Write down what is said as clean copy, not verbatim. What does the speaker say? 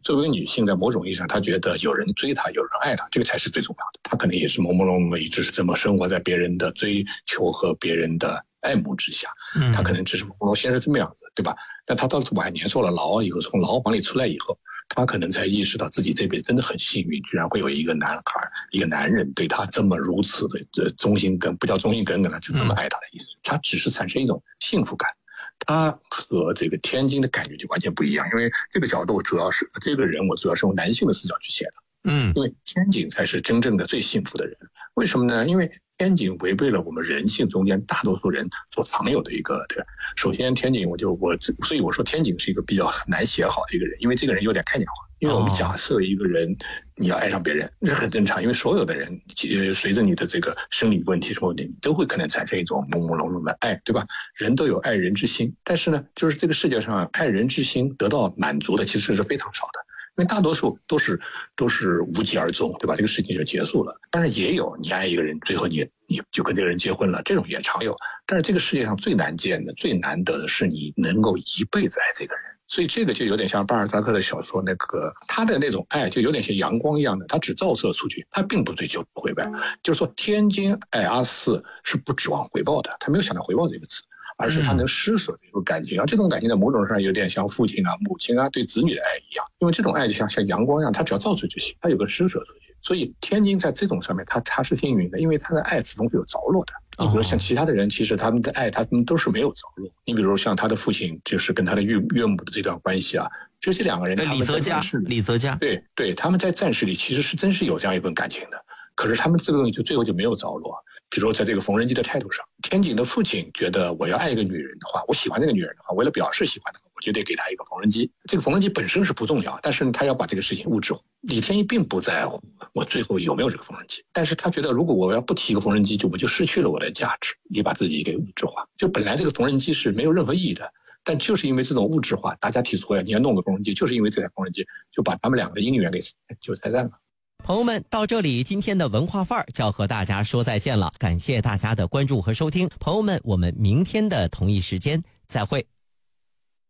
作为女性，在某种意义上，她觉得有人追她，有人爱她，这个才是最重要的。她可能也是朦朦胧胧的，一直是这么生活在别人的追求和别人的爱慕之下。她可能只是朦胧先是这么样子，对吧？但她到晚年坐了牢以后，从牢房里出来以后，她可能才意识到自己这辈子真的很幸运，居然会有一个男孩，一个男人对她这么如此的忠心耿，不叫忠心耿耿了，就这么爱她的意思。她只是产生一种幸福感。他和这个天津的感觉就完全不一样，因为这个角度主要是这个人，我主要是用男性的视角去写的。因为天井才是真正的最幸福的人。为什么呢？因为天井违背了我们人性中间大多数人所常有的一个，对吧？首先，天井所以我说天井是一个比较难写好的一个人，因为这个人有点概念化。因为我们假设一个人你要爱上别人，这很正常，因为所有的人随着你的这个生理问题什么问题，你都会可能产生一种朦朦胧胧的爱，对吧？人都有爱人之心，但是呢，就是这个世界上爱人之心得到满足的其实是非常少的。因为大多数都是无疾而终，对吧？这个事情就结束了。但是也有你爱一个人，最后你就跟这个人结婚了，这种也常有。但是这个世界上最难见的、最难得的是你能够一辈子爱这个人。所以这个就有点像巴尔扎克的小说，那个他的那种爱就有点像阳光一样的，他只照射出去，他并不追求回报。就是说，天津爱阿四是不指望回报的，他没有想到回报这个词。而是他能施舍这种感情，而这种感情在某种上有点像父亲啊、母亲啊对子女的爱一样，因为这种爱就像阳光一样，他只要照出就行，他有个施舍出去。所以天津在这种上面他是幸运的，因为他的爱始终是有着落的。你比如像其他的人，其实他们的爱他们都是没有着落。你比如像他的父亲，就是跟他的岳母的这段关系啊，就这两个人， 李泽嘉， 对，他们在战士里其实是真是有这样一份感情的。可是他们这个东西就最后就没有着落。比如在这个缝纫机的态度上，天井的父亲觉得我要爱一个女人的话，我喜欢这个女人的话，为了表示喜欢的话，我就得给她一个缝纫机。这个缝纫机本身是不重要，但是他要把这个事情物质化。李天一并不在乎我最后有没有这个缝纫机，但是他觉得如果我要不提一个缝纫机，我就失去了我的价值，你把自己给物质化。就本来这个缝纫机是没有任何意义的，但就是因为这种物质化，大家提出来你要弄个缝纫机，就是因为这台缝纫机就把他们两个姻缘给就拆散了。 朋友们，到这里今天的文化范儿就要和大家说再见了，感谢大家的关注和收听。朋友们，我们明天的同一时间再会。